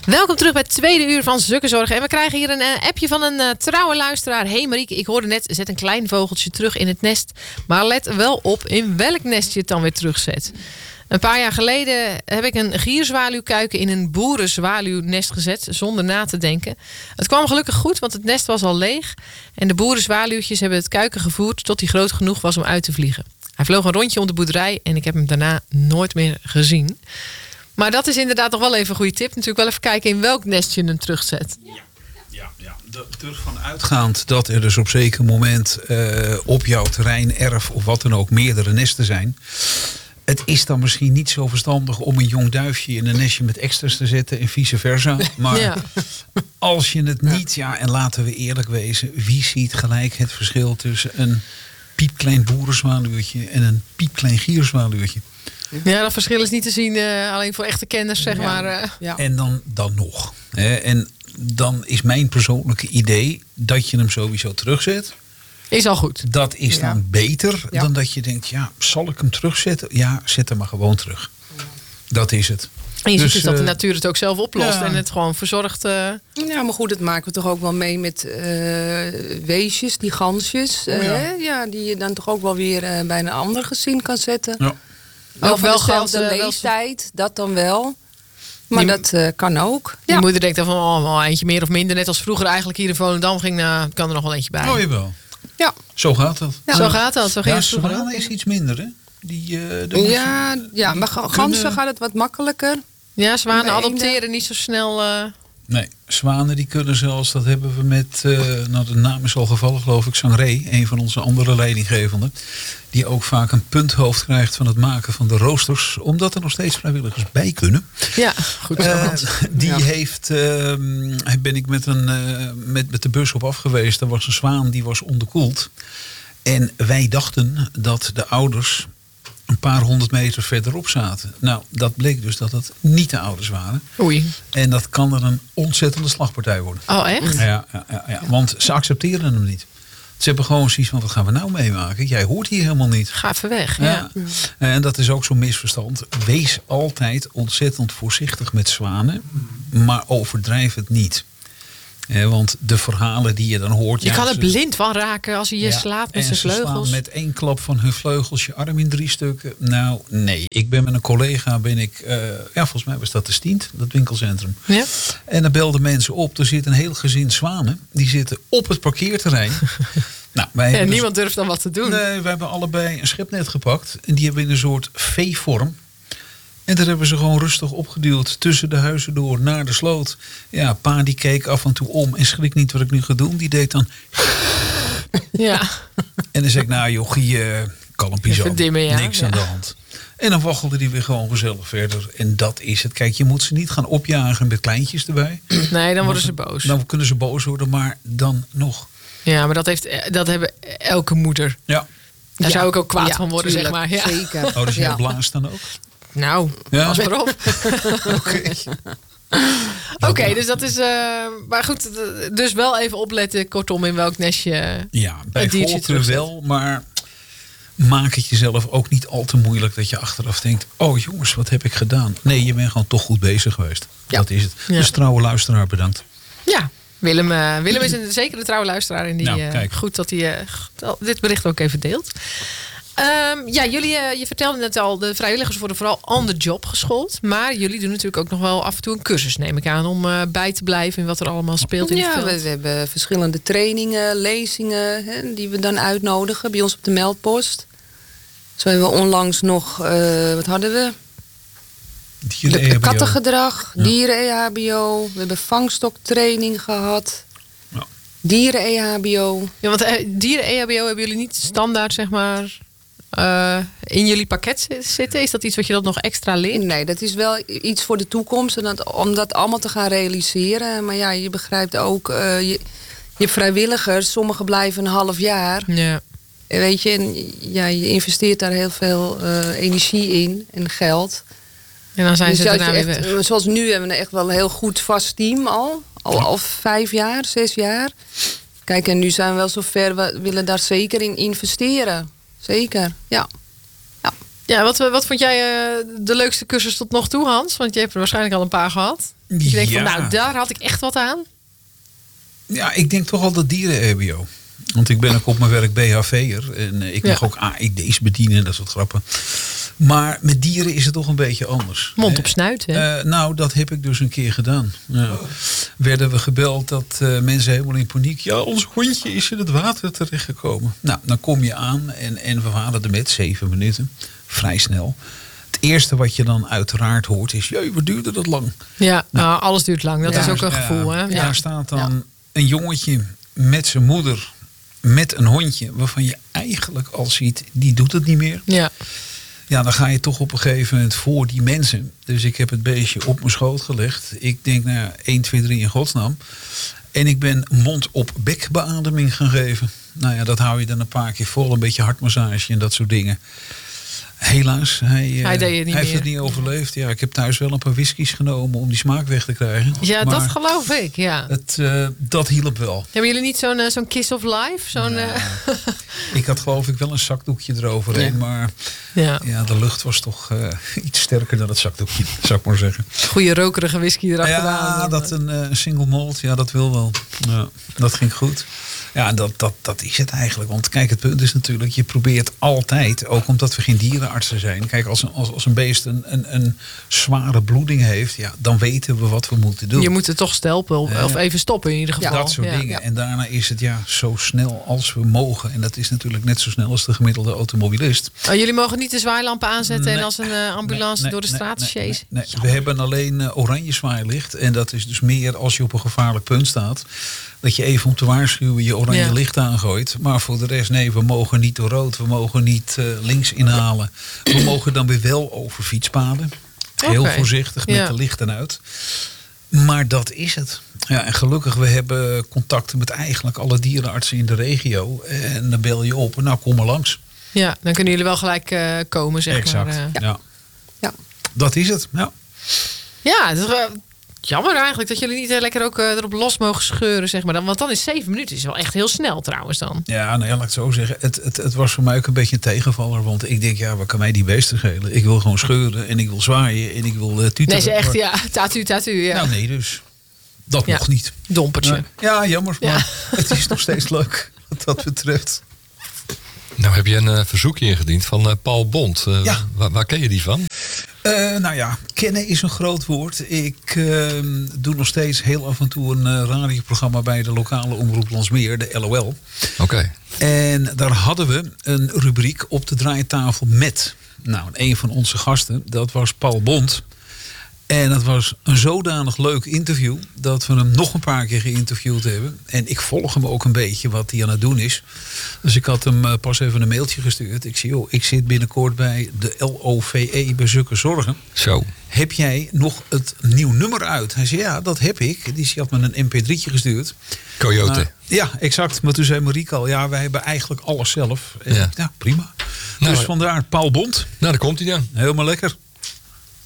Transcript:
Welkom terug bij het tweede uur van Zukkenzorg. En we krijgen hier een appje van een trouwe luisteraar. Hey Marieke, ik hoorde net, zet een klein vogeltje terug in het nest. Maar let wel op in welk nest je het dan weer terugzet. Een paar jaar geleden heb ik een gierzwaluwkuiken in een boerenzwaluwnest gezet, zonder na te denken. Het kwam gelukkig goed, want het nest was al leeg. En de boerenzwaluwtjes hebben het kuiken gevoerd tot hij groot genoeg was om uit te vliegen. Hij vloog een rondje om de boerderij en ik heb hem daarna nooit meer gezien. Maar dat is inderdaad nog wel even een goede tip. Natuurlijk wel even kijken in welk nest je hem terugzet. Ja. Ervan uitgaand dat er dus op zeker moment op jouw terrein, erf of wat dan ook meerdere nesten zijn. Het is dan misschien niet zo verstandig om een jong duifje in een nestje met extra's te zetten en vice versa. Maar als je het niet, en laten we eerlijk wezen, wie ziet gelijk het verschil tussen een piepklein boerenzwaluwtje en een piepklein gierzwaluwtje? Ja, dat verschil is niet te zien, alleen voor echte kenners, zeg maar. Ja. En dan nog. En dan is mijn persoonlijke idee dat je hem sowieso terugzet. Is al goed. Dat is dan beter dan dat je denkt, zal ik hem terugzetten? Ja, zet hem maar gewoon terug. Dat is het. En je ziet dus dat de natuur het ook zelf oplost en het gewoon verzorgt. Ja, maar goed, dat maken we toch ook wel mee met weesjes, die gansjes. Die je dan toch ook wel weer bij een ander gezin kan zetten. Ja. Ook wel dezelfde leeftijd, dat dan wel. Maar dat kan ook. Je moeder denkt dan van eentje meer of minder. Net als vroeger eigenlijk hier in Volendam ging, kan er nog wel eentje bij. Oh, jawel. Ja. Zo gaat dat. Ja. Zo gaat dat. Zo ging het vroeger. Zwanen is iets minder, hè? Maar ganzen gaat het wat makkelijker. Ja, zwanen adopteren niet zo snel. Nee, zwanen die kunnen zelfs, dat hebben we met, de naam is al gevallen geloof ik, Sangré, een van onze andere leidinggevenden, die ook vaak een punthoofd krijgt van het maken van de roosters, omdat er nog steeds vrijwilligers bij kunnen. Ja, goed. Ben ik met de bus op af geweest. Er was een zwaan die was onderkoeld. En wij dachten dat de ouders een paar 100 meter verderop zaten. Nou, dat bleek dus dat het niet de ouders waren. Oei. En dat kan er een ontzettende slagpartij worden. Oh, echt? Ja. Want ze accepteren hem niet. Ze hebben gewoon zoiets van, wat gaan we nou meemaken? Jij hoort hier helemaal niet. Ga even weg. Ja. En dat is ook zo'n misverstand. Wees altijd ontzettend voorzichtig met zwanen. Maar overdrijf het niet. Want de verhalen die je dan hoort. Je kan er blind van raken als hij je slaat met zijn vleugels. Slaan met één klap van hun vleugels je arm in 3 stukken. Nou, nee. Ik ben met een collega, volgens mij was dat de Stient, dat winkelcentrum. Ja. En dan belden mensen op. Er zit een heel gezin zwanen. Die zitten op het parkeerterrein. Niemand durft dan wat te doen. Nee, we hebben allebei een schepnet gepakt. En die hebben in een soort V-vorm. En daar hebben ze gewoon rustig opgeduwd tussen de huizen door naar de sloot. Ja, pa die keek af en toe om en schrik niet wat ik nu ga doen. Die deed dan. Ja. En dan zei ik, nou jochie, kalmpje zo. Niks aan de hand. En dan waggelde die weer gewoon gezellig verder. En dat is het. Kijk, je moet ze niet gaan opjagen met kleintjes erbij. Nee, dan worden ze boos. Dan kunnen ze boos worden, maar dan nog. Ja, maar dat hebben elke moeder. Ja. Daar zou ik ook kwaad van worden, tuurlijk, zeg maar. Ja. Zeker. Oh, dus jij blaast dan ook? Nou, pas maar op. Oké, dus dat is. Maar goed, dus wel even opletten, kortom, in welk nestje. Ja, bij voorkeur wel, maar maak het jezelf ook niet al te moeilijk dat je achteraf denkt: oh jongens, wat heb ik gedaan? Nee, je bent gewoon toch goed bezig geweest. Ja. Dat is het. Ja. Dus trouwe luisteraar, bedankt. Ja. Willem is een zekere trouwe luisteraar. En die, goed dat hij dit bericht ook even deelt. Je vertelde net al, de vrijwilligers worden vooral on the job geschoold. Maar jullie doen natuurlijk ook nog wel af en toe een cursus, neem ik aan, om bij te blijven in wat er allemaal speelt in het veld. We hebben verschillende trainingen, lezingen die we dan uitnodigen bij ons op de meldpost. Zo hebben we onlangs nog, wat hadden we? Kattengedrag, dieren-EHBO. We hebben vangstoktraining gehad. Ja. Dieren-EHBO. Ja, want dieren-EHBO hebben jullie niet standaard, zeg maar, in jullie pakket zitten? Is dat iets wat je dat nog extra leert? Nee, dat is wel iets voor de toekomst. En om dat allemaal te gaan realiseren. Maar ja, je begrijpt ook, je vrijwilligers, sommigen blijven een half jaar. Ja. Weet je, en je investeert daar heel veel energie in en geld. En dan zijn ze daarna weer weg. Zoals nu hebben we echt wel een heel goed vast team al 5 jaar, 6 jaar. Kijk, en nu zijn we wel zover, we willen daar zeker in investeren. Zeker, ja. Ja, wat vond jij de leukste cursus tot nog toe, Hans? Want je hebt er waarschijnlijk al een paar gehad. Je denkt van, nou, daar had ik echt wat aan. Ja, ik denk toch al dat dieren-EBO. Want ik ben ook op mijn werk BHV'er. En ik mag ook AED's bedienen, dat soort grappen. Maar met dieren is het toch een beetje anders. Mond op snuit, hè? Nou, dat heb ik dus een keer gedaan. Werden we gebeld dat mensen helemaal in paniek... Ja, ons hondje is in het water terechtgekomen. Nou, dan kom je aan en we waren er met 7 minuten. Vrij snel. Het eerste wat je dan uiteraard hoort is... Jee, wat duurde dat lang? Ja, nou, alles duurt lang. Dat is ook een gevoel, hè? Ja. Daar staat dan een jongetje met zijn moeder... met een hondje waarvan je eigenlijk al ziet... die doet het niet meer. Ja. Ja, dan ga je toch op een gegeven moment voor die mensen. Dus ik heb het beestje op mijn schoot gelegd. Ik denk, nou ja, 1, 2, 3 in godsnaam. En ik ben mond-op-bek beademing gaan geven. Nou ja, dat hou je dan een paar keer vol. Een beetje hartmassage en dat soort dingen. Helaas, hij heeft het niet overleefd. Ja, ik heb thuis wel een paar whiskies genomen om die smaak weg te krijgen. Ja, maar dat geloof ik, ja. Dat hielp wel. Hebben jullie niet zo'n kiss of life? Ik had geloof ik wel een zakdoekje eroverheen. Ja. Maar de lucht was toch iets sterker dan het zakdoekje, zou ik maar zeggen. Goeie rokerige whisky erachteraan. Ja, dat een single malt, ja, dat wil wel. Ja, dat ging goed. Ja, dat is het eigenlijk. Want kijk, het punt is natuurlijk, je probeert altijd, ook omdat we geen dierenartsen zijn. Kijk, als een beest een zware bloeding heeft, ja, dan weten we wat we moeten doen. Je moet het toch stelpen of even stoppen in ieder geval. Dat soort dingen. Ja. En daarna is het zo snel als we mogen. En dat is natuurlijk net zo snel als de gemiddelde automobilist. Jullie mogen niet de zwaailampen aanzetten en als een ambulance door de straat chasen? Nee. We hebben alleen oranje zwaailicht. En dat is dus meer als je op een gevaarlijk punt staat. Dat je even om te waarschuwen je oranje licht aangooit. Maar voor de rest, nee, we mogen niet door rood. We mogen niet links inhalen. We mogen dan weer wel over fietspaden. Heel voorzichtig met de lichten uit. Maar dat is het. Ja, en gelukkig, we hebben contacten met eigenlijk alle dierenartsen in de regio. En dan bel je op en nou, kom maar langs. Ja, dan kunnen jullie wel gelijk komen, zeg exact. Maar. Ja. Dat is het, ja. Ja, het is jammer eigenlijk dat jullie niet lekker ook erop los mogen scheuren, zeg maar. Want dan is 7 minuten is wel echt heel snel trouwens dan. Ja, nou ja, laat ik het zo zeggen. Het was voor mij ook een beetje een tegenvaller. Want ik denk, ja, wat kan mij die beesten schelen? Ik wil gewoon scheuren en ik wil zwaaien en ik wil tuteren. Nee, ze echt, tatu, ja. Nou nee, dus dat nog niet. Dompertje. Ja, jammer, maar het is nog steeds leuk wat dat betreft. Nou heb je een verzoekje ingediend van Paul Bond. Waar ken je die van? Nou ja, kennen is een groot woord. Ik doe nog steeds heel af en toe een radioprogramma bij de lokale omroep Landsmeer, de LOL. Oké. En daar hadden we een rubriek op de draaitafel met. Nou, een van onze gasten, dat was Paul Bond. En het was een zodanig leuk interview dat we hem nog een paar keer geïnterviewd hebben. En ik volg hem ook een beetje wat hij aan het doen is. Dus ik had hem pas even een mailtje gestuurd. Ik zei, ik zit binnenkort bij de LOVE bij Zulke Zorgen. Zo. Heb jij nog het nieuw nummer uit? Hij zei, ja, dat heb ik. Die had me een mp3'tje gestuurd. Coyote. Ja, exact. Maar toen zei Marieke al, ja, wij hebben eigenlijk alles zelf. En ja, prima. Nou, dus vandaar Paul Bond. Nou, daar komt hij dan. Helemaal lekker.